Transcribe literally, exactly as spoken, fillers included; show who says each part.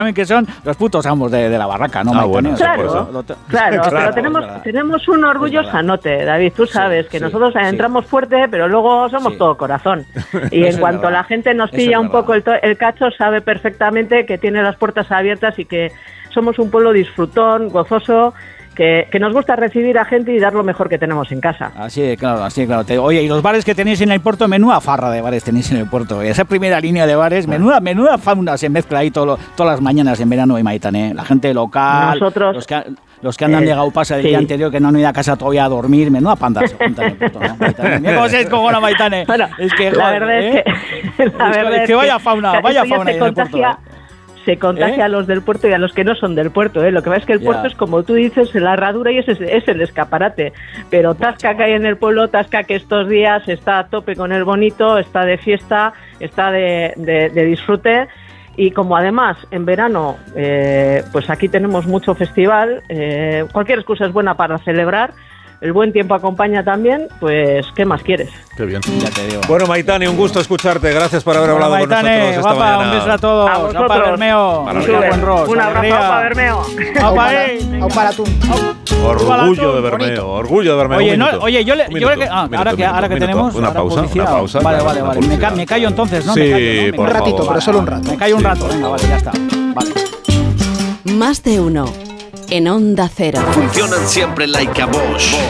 Speaker 1: que son los putos amos de, de la barraca, ¿no?
Speaker 2: Ah, bueno,
Speaker 3: claro,
Speaker 1: lo,
Speaker 3: claro, claro, pero tenemos, tenemos un orgullo sanote, David, tú sabes, sí, que sí, nosotros sí. entramos fuerte, pero luego somos sí. todo corazón. Y en cuanto la gente nos pilla un poco el, to- el cacho, sabe perfectamente que tiene las puertas abiertas y que somos un pueblo disfrutón, gozoso, Que, que nos gusta recibir a gente y dar lo mejor que tenemos en casa.
Speaker 1: Así, claro, así, claro. Te, oye, y los bares que tenéis en el puerto, menuda farra de bares tenéis en el puerto. Esa primera línea de bares, menuda, menuda fauna se mezcla ahí todo, todas las mañanas en verano en Maitane. La gente local,
Speaker 3: Nosotros,
Speaker 1: los que, los que han eh, llegado pasa el sí. día anterior, que no han ido a casa todavía a dormir, menuda panda se juntan en el puerto, ¿no? Maitane. Mira cómo se descojona Maitane.
Speaker 3: Bueno, es que,
Speaker 1: la
Speaker 3: verdad
Speaker 1: ¿eh?
Speaker 3: es que, la
Speaker 1: es
Speaker 3: verdad
Speaker 1: que,
Speaker 3: es
Speaker 1: que vaya fauna,
Speaker 3: que
Speaker 1: vaya fauna ahí en el puerto. ¿Eh?
Speaker 3: Se contagia ¿Eh? a los del puerto y a los que no son del puerto, ¿eh? Lo que pasa es que el puerto yeah. es, como tú dices, la herradura y ese es el escaparate. Pero tasca que hay en el pueblo, tasca que estos días está a tope con el bonito, está de fiesta, está de, de, de disfrute. Y como además en verano, eh, pues aquí tenemos mucho festival, eh, cualquier excusa es buena para celebrar. El buen tiempo acompaña también, pues, ¿qué más quieres?
Speaker 2: Qué bien.
Speaker 1: Ya te digo.
Speaker 2: Bueno, Maitane, un gusto escucharte. Gracias por haber
Speaker 1: bueno,
Speaker 2: hablado
Speaker 1: Maitane,
Speaker 2: con nosotros esta
Speaker 1: guapa,
Speaker 2: mañana.
Speaker 1: un beso a todos.
Speaker 3: A vosotros.
Speaker 1: Aupa Bermeo.
Speaker 3: Un abrazo, Aupa Bermeo.
Speaker 1: Aupa ahí.
Speaker 4: Aupa la tú.
Speaker 2: Orgullo de Bermeo, orgullo de Bermeo.
Speaker 1: Oye, no, oye, yo le, yo le, ah, minuto, ahora que, ahora que tenemos
Speaker 2: una pausa, una pausa.
Speaker 1: Vale, vale, vale. Me, ca, me callo entonces, ¿no?
Speaker 2: Sí,
Speaker 1: me callo, ¿no? Me
Speaker 2: por
Speaker 4: un ratito,
Speaker 2: favor.
Speaker 4: pero solo un rato.
Speaker 1: Me callo un
Speaker 2: sí,
Speaker 1: rato, venga, vale, ya está. Vale.
Speaker 5: Más de uno en Onda Cero.
Speaker 6: Funcionan siempre like a Bosch.